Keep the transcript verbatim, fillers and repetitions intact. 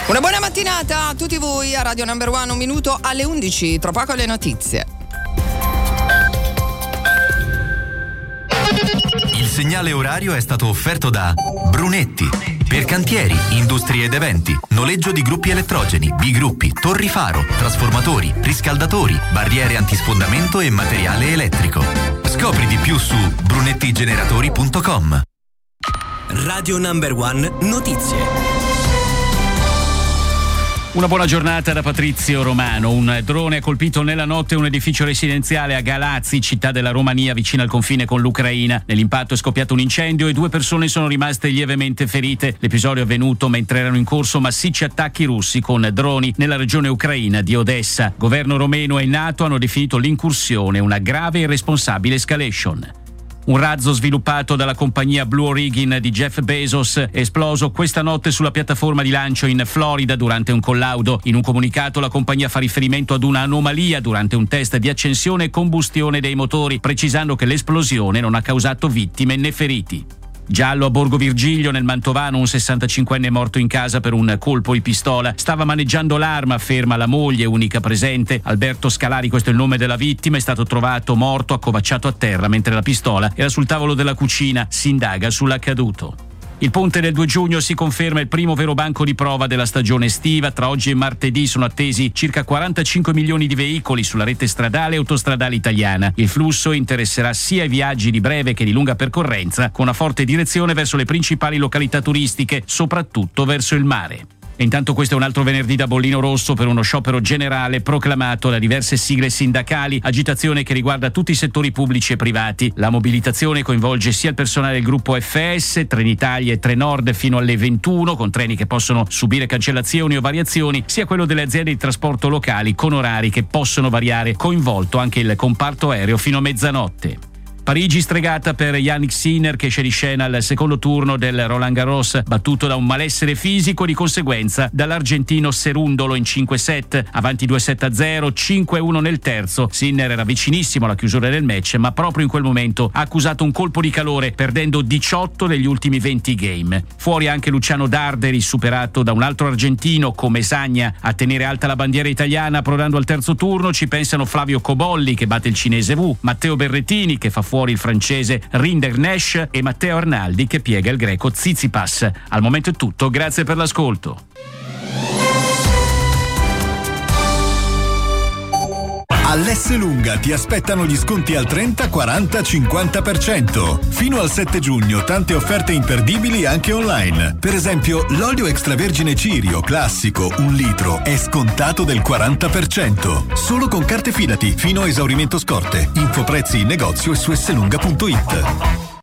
Una buona mattinata a tutti voi a Radio Number One, un minuto alle undici, tra poco le notizie. Il segnale orario è stato offerto da Brunetti. Per cantieri, industrie ed eventi, noleggio di gruppi elettrogeni, bigruppi, torri faro, trasformatori, riscaldatori, barriere antisfondamento e materiale elettrico. Scopri di più su brunettigeneratori punto com. Radio Number One Notizie. Una buona giornata da Patrizio Romano. Un drone ha colpito nella notte un edificio residenziale a Galazzi, città della Romania vicino al confine con l'Ucraina. Nell'impatto è scoppiato un incendio e due persone sono rimaste lievemente ferite. L'episodio è avvenuto mentre erano in corso massicci attacchi russi con droni nella regione ucraina di Odessa. Governo romeno e NATO hanno definito l'incursione una grave e irresponsabile escalation. Un razzo sviluppato dalla compagnia Blue Origin di Jeff Bezos è esploso questa notte sulla piattaforma di lancio in Florida durante un collaudo. In un comunicato la compagnia fa riferimento ad un'anomalia durante un test di accensione e combustione dei motori, precisando che l'esplosione non ha causato vittime né feriti. Giallo a Borgo Virgilio nel Mantovano, un sessantacinquenne è morto in casa per un colpo di pistola. Stava maneggiando l'arma, afferma la moglie, unica presente. Alberto Scalari, questo è il nome della vittima, è stato trovato morto accovacciato a terra mentre la pistola era sul tavolo della cucina. Si indaga sull'accaduto. Il ponte del due giugno si conferma il primo vero banco di prova della stagione estiva. Tra oggi e martedì sono attesi circa quarantacinque milioni di veicoli sulla rete stradale e autostradale italiana. Il flusso interesserà sia i viaggi di breve che di lunga percorrenza, con una forte direzione verso le principali località turistiche, soprattutto verso il mare. E intanto questo è un altro venerdì da bollino rosso per uno sciopero generale proclamato da diverse sigle sindacali, agitazione che riguarda tutti i settori pubblici e privati. La mobilitazione coinvolge sia il personale del gruppo F S, Trenitalia e Trenord fino alle ventuno, con treni che possono subire cancellazioni o variazioni, sia quello delle aziende di trasporto locali con orari che possono variare, coinvolto anche il comparto aereo fino a mezzanotte. Parigi stregata per Yannick Sinner che esce di scena al secondo turno del Roland Garros, battuto da un malessere fisico, di conseguenza dall'argentino Cerundolo in cinque set, avanti due sette a zero, cinque a uno nel terzo. Sinner era vicinissimo alla chiusura del match, ma proprio in quel momento ha accusato un colpo di calore, perdendo diciotto degli ultimi venti game. Fuori anche Luciano Darderi, superato da un altro argentino come Sagna a tenere alta la bandiera italiana, approdando al terzo turno. Ci pensano Flavio Cobolli che batte il cinese Wu, Matteo Berrettini che fa fuori il francese Rinder Nash e Matteo Arnaldi che piega il greco Tsitsipas. Al momento è tutto, grazie per l'ascolto. All'Esselunga ti aspettano gli sconti al trenta, quaranta, cinquanta per cento. Fino al sette giugno tante offerte imperdibili anche online. Per esempio, l'olio extravergine Cirio classico un litro è scontato del quaranta per cento. Solo con carte Fidati fino a esaurimento scorte. Infoprezzi in negozio e su esselunga punto it.